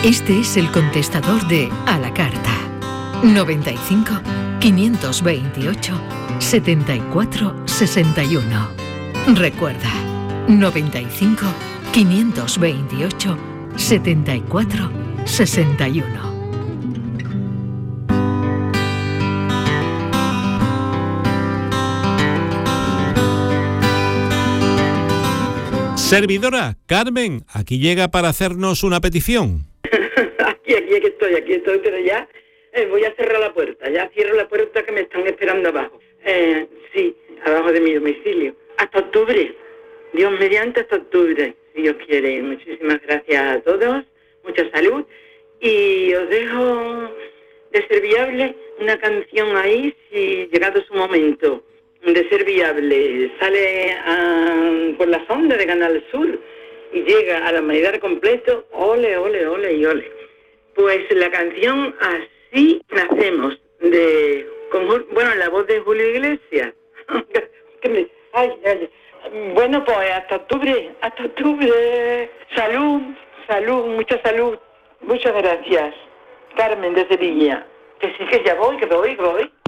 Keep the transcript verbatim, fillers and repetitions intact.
Este es el contestador de A la Carta. noventa y cinco, quinientos veintiocho, setenta y cuatro, sesenta y uno. Recuerda, noventa y cinco, quinientos veintiocho, setenta y cuatro, sesenta y uno. Servidora, Carmen, aquí llega para hacernos una petición. Aquí, aquí, aquí estoy, aquí estoy, pero ya eh, voy a cerrar la puerta, ya cierro la puerta que me están esperando abajo. Eh, sí, abajo de mi domicilio. Hasta octubre, Dios mediante hasta octubre, si Dios quiere. Muchísimas gracias a todos, mucha salud. Y os dejo de Ser Viable una canción ahí, si llegado su momento. De Ser Viable sale a, por la sonda de Canal Sur y llega a la humanidad completo, ole, ole, ole y ole. Pues la canción Así Nacemos, de, con, bueno, la voz de Julio Iglesias. ay, ay. Bueno, pues hasta octubre, hasta octubre. Salud, salud, mucha salud. Muchas gracias. Carmen de Sevilla. Que sí, que ya voy, que voy, que voy.